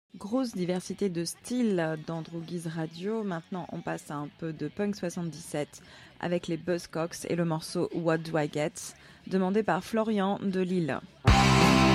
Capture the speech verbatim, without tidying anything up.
Grosse diversité de styles dans Droogies Radio. Maintenant, on passe à un peu de punk soixante-dix-sept avec les Buzzcocks et le morceau What Do I Get, demandé par Florian de Lille.